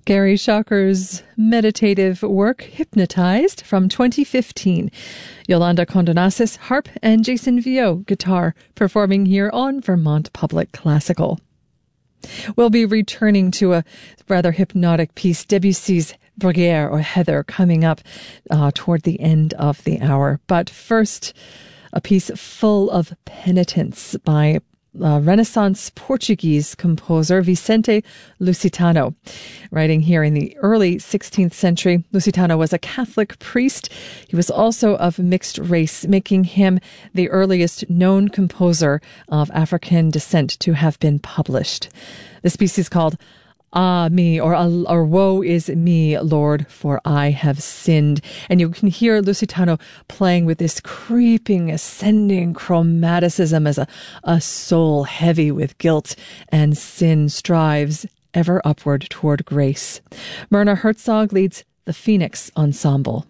Gary Shocker's meditative work, Hypnotized, from 2015. Yolanda Condonasis, harp, and Jason Viau, guitar, performing here on Vermont Public Classical. We'll be returning to a rather hypnotic piece, Debussy's Bruguière, or Heather, coming up toward the end of the hour. But first, a piece full of penitence by Renaissance Portuguese composer Vicente Lusitano. Writing here in the early 16th century, Lusitano was a Catholic priest. He was also of mixed race, making him the earliest known composer of African descent to have been published. This piece is called Ah me, or Woe is me, Lord, for I have sinned. And you can hear Lusitano playing with this creeping, ascending chromaticism as a soul heavy with guilt and sin strives ever upward toward grace. Myrna Herzog leads the Phoenix Ensemble.